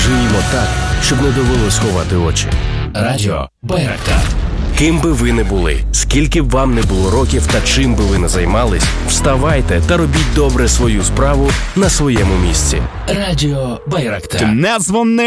Живімо так, щоб не довелось ховати очі. Радіо Байрактар. Ким би ви не були, скільки б вам не було років та чим би ви не займались, вставайте та робіть добре свою справу на своєму місці. Радіо Байрактар. Не дзвони!